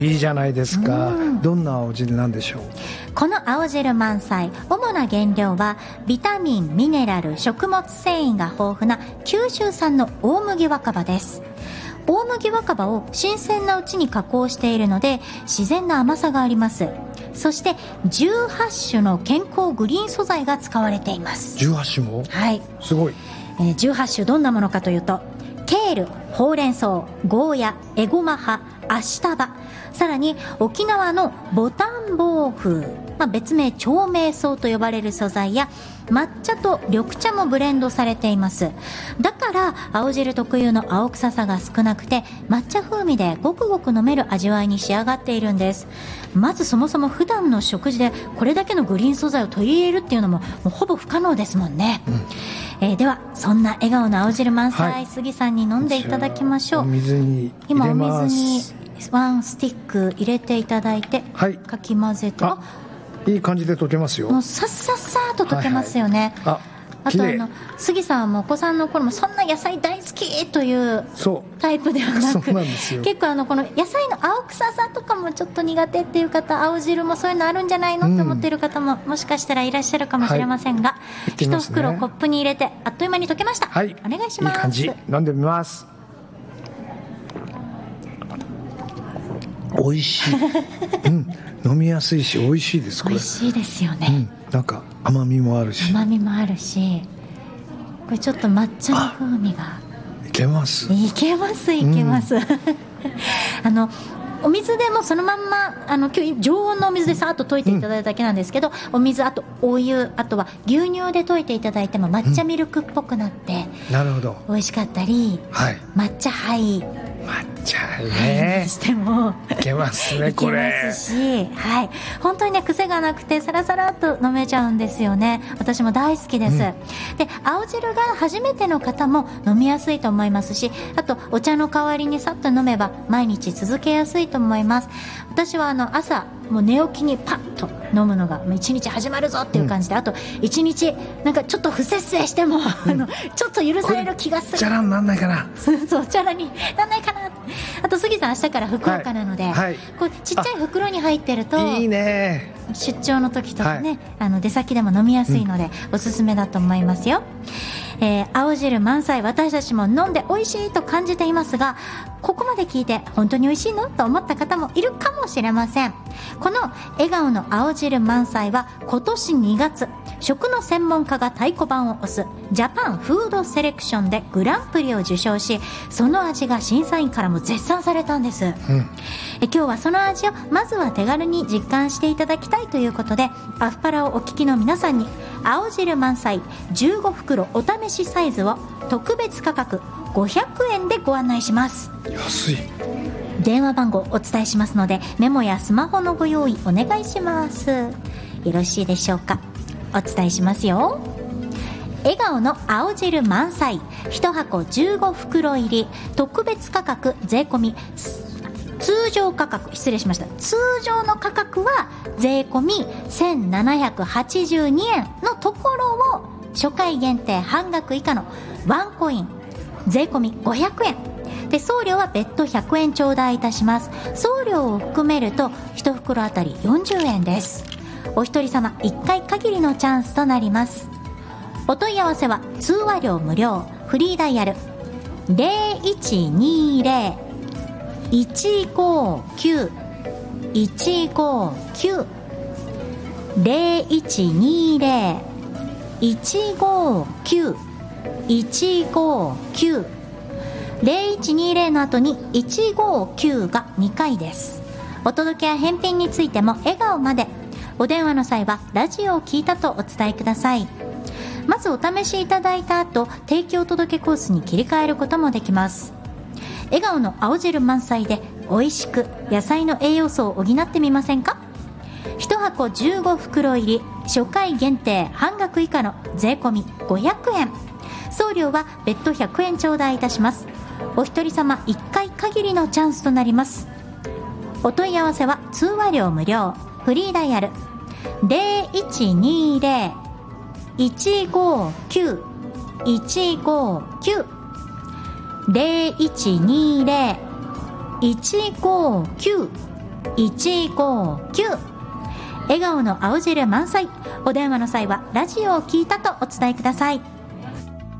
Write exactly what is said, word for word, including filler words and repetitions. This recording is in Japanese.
いいじゃないですか。どんな青汁なんでしょう。 この青汁満載、主な原料はビタミン、ミネラル、食物繊維が豊富な九州産の大麦若葉です。大麦若葉を新鮮なうちに加工しているので自然な甘さがあります。そしてじゅうはち種の健康グリーン素材が使われています。 じゅうはち種も、 はい、 すごい、 えー、じゅうはち種どんなものかというと、ケール、ほうれん草、ゴーヤ、エゴマ葉、アシタバ、さらに沖縄のボタンボウフウ、まあ、別名長命草と呼ばれる素材や抹茶と緑茶もブレンドされています。だから青汁特有の青臭さが少なくて抹茶風味でごくごく飲める味わいに仕上がっているんです。まずそもそも普段の食事でこれだけのグリーン素材を取り入れるっていうのももうほぼ不可能ですもんね、うんえー、ではそんな笑顔の青汁満載、はい、杉さんに飲んでいただきましょう。 お水に入れます。 今お水にワンスティック入れていただいて、はい、かき混ぜて、あ、 いい感じで溶けますよ。 もうさっさっさーと溶けますよね、はいはい、ああとあの杉さんもお子さんの頃もそんな野菜大好きというタイプではなく、結構あのこの野菜の青臭さとかもちょっと苦手っていう方、青汁もそういうのあるんじゃないのって思っている方ももしかしたらいらっしゃるかもしれませんが、はい、一袋コップに入れてあっという間に溶けました、はい、お願いします。 いい感じ、飲んでみます。美味しい、うん、飲みやすいし美味しいです。これ美味しいですよね、 うん、なんか甘みもあるし甘みもあるし、これちょっと抹茶の風味がいけますいけますいけます、うん、あのお水でもそのまんまあの今日常温のお水でさーっと溶いていただいただけなんですけど、うん、お水、あとお湯、あとは牛乳で溶いていただいても抹茶ミルクっぽくなって、うん、なるほど美味しかったり、はい、抹茶杯抹茶ね、 してもいけますねこれ。 いけますし、はい、本当にね癖がなくてサラサラっと飲めちゃうんですよね。私も大好きです、うん、で青汁が初めての方も飲みやすいと思いますし、あとお茶の代わりにさっと飲めば毎日続けやすいと思います。私はあの朝もう寝起きにパッと飲むのが一日始まるぞっていう感じで、うん、あと一日なんかちょっと不節制しても、うん、あのちょっと許される気がする。 チャラになんないかなそうチャラになんないかな。あと杉さん明日から福岡なので、はいはい、こうちっちゃい袋に入ってるといいね、 出張の時とかね、はい、あの出先でも飲みやすいので、うん、おすすめだと思いますよ。えー、青汁満載、私たちも飲んで美味しいと感じていますが、ここまで聞いて本当に美味しいのと思った方もいるかもしれません。この笑顔の青汁満載は今年にがつ食の専門家が太鼓判を押すジャパンフードセレクションでグランプリを受賞し、その味が審査員からも絶賛されたんです、うん、え今日はその味をまずは手軽に実感していただきたいということで、アフパラをお聞きの皆さんに青汁満載じゅうごふくろお試しサイズを特別価格ごひゃくえんでご案内します。 安い。 電話番号お伝えしますのでメモやスマホのご用意お願いします。よろしいでしょうか。お伝えしますよ。笑顔の青汁満載いちはこじゅうごふくろ入り特別価格税込み、通常価格失礼しました通常の価格は税込みせんななひゃくはちじゅうにえんのところを初回限定半額以下のワンコイン税込みごひゃくえんで、送料は別途ひゃくえん頂戴いたします。送料を含めるといち袋あたりよんじゅうえんです。お一人様いっかい限りのチャンスとなります。お問い合わせは通話料無料、フリーダイヤル ゼロいちにゼロ いちごきゅう いちごきゅう ゼロいちにゼロ いちごきゅう いちごきゅう ゼロいちにゼロの後にいちごきゅうがにかいです。お届けや返品についても笑顔まで。お電話の際はラジオを聞いたとお伝えください。まずお試しいただいた後、提供届コースに切り替えることもできます。笑顔の青汁満載で美味しく野菜の栄養素を補ってみませんか。いちはこじゅうごふくろ入り初回限定半額以下の税込みごひゃくえん、送料は別途ひゃくえん頂戴いたします。お一人様いっかい限りのチャンスとなります。お問い合わせは通話料無料、フリーダイヤル ゼロいちにゼロ いちごきゅう いちごきゅう ゼロいちにゼロ いちごきゅういちごきゅう。笑顔の青汁満載。お電話の際はラジオを聞いたとお伝えください。